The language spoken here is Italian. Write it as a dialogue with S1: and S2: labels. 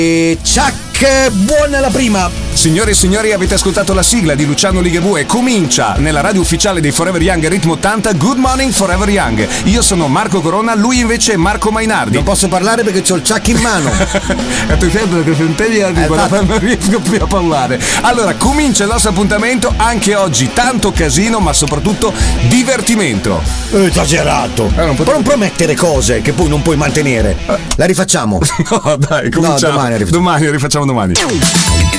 S1: Chuck, buona la prima.
S2: Signore e signori, avete ascoltato la sigla di Luciano Ligabue. Comincia nella radio ufficiale dei Forever Young Ritmo 80 Good Morning Forever Young. Io sono Marco Corona, lui invece è Marco Mainardi.
S1: Non posso parlare perché c'ho il Chuck in mano.
S2: E tu senti che non riesco più a parlare. Allora, comincia il nostro appuntamento anche oggi. Tanto casino, ma soprattutto divertimento.
S1: Esagerato. Non promettere cose che poi non puoi mantenere. La rifacciamo.
S2: No, dai, cominciamo.
S1: No,
S2: domani rifacciamo domani.